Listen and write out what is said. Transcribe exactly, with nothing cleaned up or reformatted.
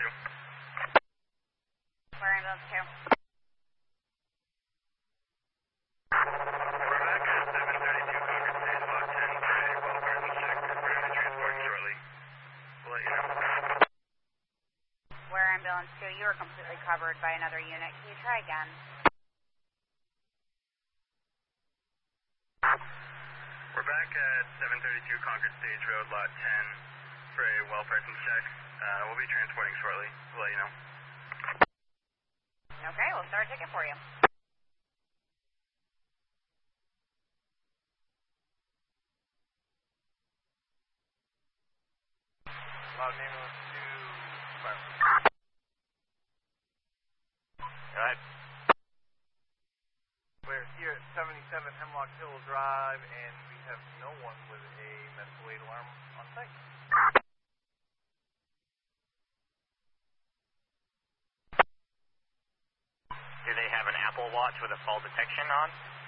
two. Where ambulance two? We're back at seven thirty-two Concord Stage, lot ten for a well-person check. We're going to be transporting shortly. We'll let you know. Where ambulance two? You were completely covered by another unit. Can you try again? We're back at seven thirty-two Concord Stage Road, lot ten for a well-person check. Uh, we'll be transporting shortly. We'll let you know. Okay, we'll start a ticket for you. Lot ambulance two, fire. Go ahead. We're here at seventy-seven Hemlock Hill Drive, and we have no one with a medical aid alarm on site. Do they have an Apple Watch with a fall detection on?